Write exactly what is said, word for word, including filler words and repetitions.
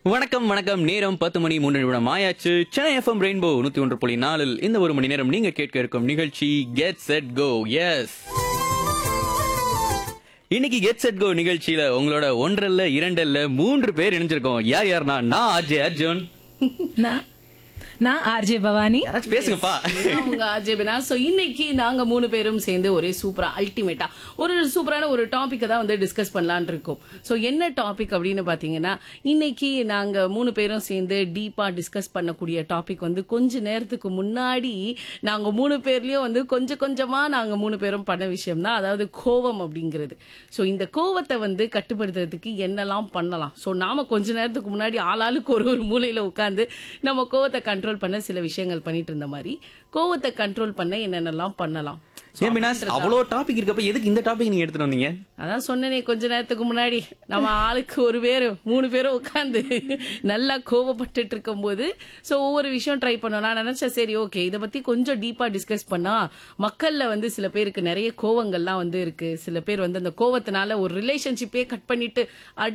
வணக்கம் வணக்கம் நேரம் பத்து மணி மூன்று நிமிடம் ஆயாச்சு. சென்னை எஃப்எம் ரெயின்போ நூத்தி ஒன்று புள்ளி நாலில் இந்த ஒரு மணி நேரம் நீங்க கேட்க இருக்கும் நிகழ்ச்சி கெட் செட் கோ. எஸ், இன்னைக்கு கெட் செட் கோ நிகழ்ச்சியில உங்களோட ஒன்றல்ல இரண்டல்ல மூன்று பேர் இணைஞ்சிருக்கோம். யார் யாருன்னா, நான் அஜய் அர்ஜுன். நான் நான் ஆர்ஜே பவானி. யாராச்சும் பேசுங்கப்பா. அவங்க அஜய்பினா. சோ இன்னைக்கு நாங்க மூணு பேரும் சேர்ந்து ஒரே சூப்பரா அல்டிமேட்டா ஒரு சூப்பரான ஒரு டாபிக் தான் வந்து டிஸ்கஸ் பண்ணலான் இருக்கோம். சோ என்ன டாபிக் அப்படின்னு பாத்தீங்கன்னா, இன்னைக்கு நாங்க மூணு பேரும் சேர்ந்து டீப்பா டிஸ்கஸ் பண்ணக்கூடிய டாபிக் வந்து கொஞ்ச நேரத்துக்கு முன்னாடி நாங்க மூணு பேர்லயும் வந்து கொஞ்சம் கொஞ்சமா நாங்க மூணு பேரும் பண்ண விஷயம் தான், அதாவது கோவம் அப்படிங்கிறது. சோ இந்த கோவத்தை வந்து கட்டுப்படுத்துறதுக்கு என்னெல்லாம் பண்ணலாம். சோ நாம கொஞ்ச நேரத்துக்கு முன்னாடி ஆளாளுக்கு ஒரு ஒரு மூலையில உட்கார்ந்து நம்ம கோவத்தை கண்ட்ரோல் பண்ண சில விஷயங்கள் பண்ணிட்டு இருந்த மாதிரி, கோவத்தை கண்ட்ரோல் பண்ண என்னென்னலாம் பண்ணலாம். ஏன் மீனாஸ், அவ்வளோ டாபிக் இருக்கப்ப எதுக்கு இந்த டாபிக் நீங்க எடுத்துட்டு வந்தீங்க? அதான் சொன்னனே, கொஞ்ச நேரத்துக்கு முன்னாடி நம்ம ஆளுக்கு ஒரு பேரு மூணு பேரும் உட்காந்து நல்லா கோவப்பட்டுட்டு இருக்கும் போது சோ ஒவ்வொரு விஷயம் ட்ரை பண்ணோம். நான் நினைச்சேன், சரி ஓகே, இதை பத்தி கொஞ்சம் டீப்பா டிஸ்கஸ் பண்ணா மக்கள்ல வந்து சில பேருக்கு நிறைய கோவங்கள்லாம் வந்து இருக்கு. சில பேர் வந்து அந்த கோவத்தினால ஒரு ரிலேஷன்ஷிப்பே கட் பண்ணிட்டு